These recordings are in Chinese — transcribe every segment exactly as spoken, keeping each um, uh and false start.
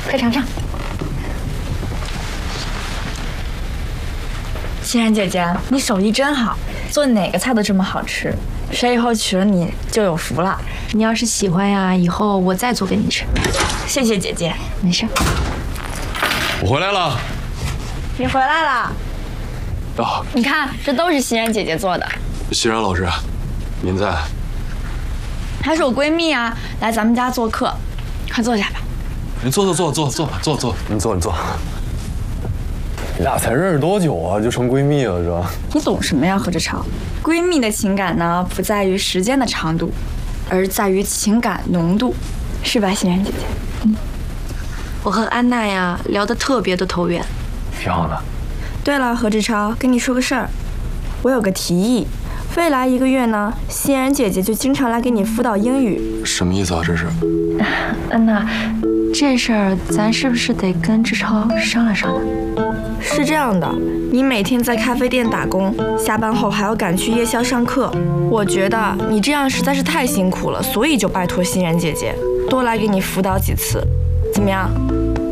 快尝尝。欣然姐姐，你手艺真好，做哪个菜都这么好吃，谁以后娶了你就有福了。 你要是喜欢呀，以后我再做给你吃。 谢谢姐姐， 没事。 我回来了。 你回来了。 啊， 你看，这都是欣然姐姐做的。 欣然老师，您在？ 她是我闺蜜啊，来咱们家做客，快坐下吧。 您坐坐坐坐坐坐坐，您坐你坐。你俩才认识多久啊，就成闺蜜了是吧？ 你懂什么呀，何志超？闺蜜的情感呢，不在于时间的长度，而在于情感浓度，是吧，欣然姐姐？ 嗯。我和安娜呀聊得特别的投缘， 挺好的。 对了，何志超，跟你说个事儿，我有个提议，未来一个月呢，欣然姐姐就经常来给你辅导英语。 什么意思啊？这是？ 安娜，这事儿咱是不是得跟志超商量商量？ 是这样的，你每天在咖啡店打工，下班后还要赶去夜校上课，我觉得你这样实在是太辛苦了，所以就拜托欣然姐姐多来给你辅导几次，怎么样？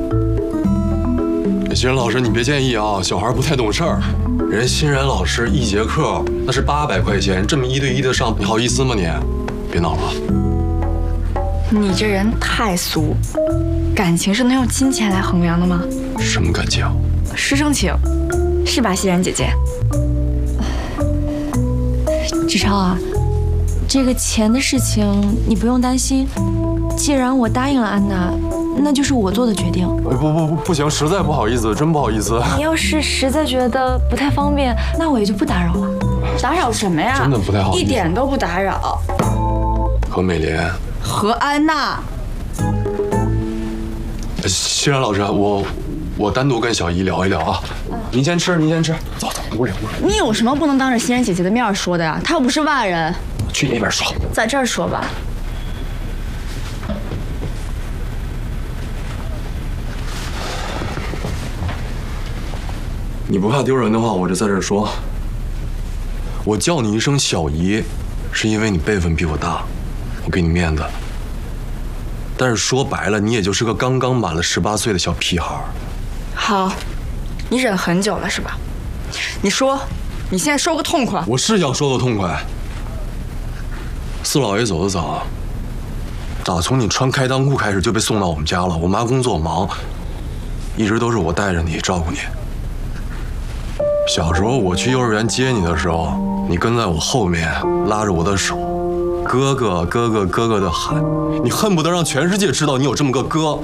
欣然老师，你别介意啊，小孩不太懂事儿。人欣然老师一节课那是八百块钱，这么一对一的上，你好意思吗你？别闹了。 你这人太俗，感情是能用金钱来衡量的吗？ 什么感情？ 师生情，是吧，欣然姐姐？ 志超啊，这个钱的事情你不用担心，既然我答应了安娜，那就是我做的决定。 哎，不不不，不行，实在不好意思，真不好意思。 你要是实在觉得不太方便，那我也就不打扰了。 打扰什么呀？ 真的不太好意思， 一点都不打扰。 何美莲， 何安娜。 欣然老师，我我单独跟小姨聊一聊啊。您先吃，您先吃，走走，屋里屋里。 你有什么不能当着欣然姐姐的面说的呀？她又不是外人。 去那边说， 在这儿说吧。 你不怕丢人的话，我就在这儿说。我叫你一声小姨，是因为你辈分比我大，我给你面子。但是说白了，你也就是个刚刚满了十八岁的小屁孩。 好，你忍很久了是吧？你说，你现在说个痛快。 我是想说个痛快。四老爷走得早，打从你穿开裆裤开始就被送到我们家了。我妈工作忙，一直都是我带着你照顾你。小时候我去幼儿园接你的时候，你跟在我后面拉着我的手，哥哥哥哥哥哥的喊，你恨不得让全世界知道你有这么个哥。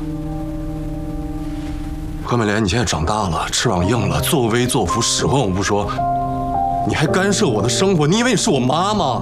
何美莲，你现在长大了，翅膀硬了，作威作福，使唤我不说，你还干涉我的生活，你以为你是我妈吗？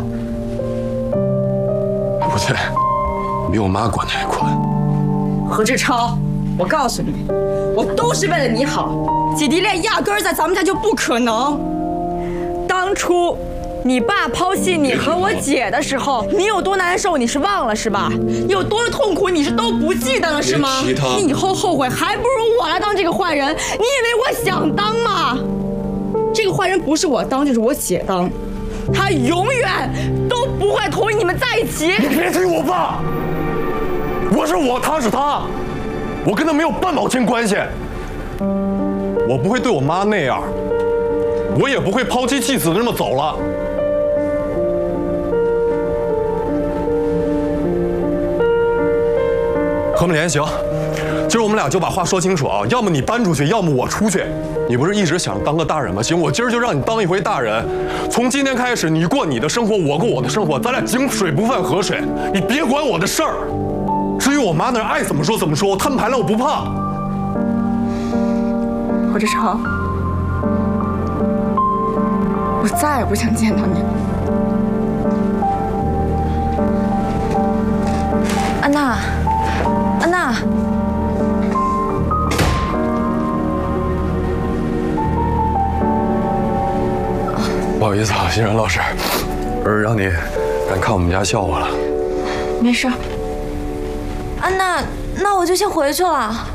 不对，你比我妈管得还宽。 何志超，我告诉你，我都是为了你好。姐弟恋压根儿在咱们家就不可能。当初你爸抛弃你和我姐的时候，你有多难受，你是忘了是吧？有多痛苦，你是都不记得了是吗？ 别提他。 你以后后悔，还不如我来当这个坏人。你以为我想当吗？这个坏人不是我当，就是我姐当。他永远都不会同意你们在一起。 你别提我爸，我是我，他是他，我跟他没有半毛钱关系。我不会对我妈那样，我也不会抛妻弃子的那么走了。何美莲，行，今儿我们俩就把话说清楚啊，要么你搬出去，要么我出去。你不是一直想当个大人吗？行，我今儿就让你当一回大人。从今天开始，你过你的生活，我过我的生活，咱俩井水不犯河水，你别管我的事儿。至于我妈那儿爱怎么说怎么说，我摊牌了我不怕。 何志超，我再也不想见到你了。 安娜，安娜， 不好意思啊，欣然老师，儿让你赶看我们家笑话了。 没事。安娜，那我就先回去了。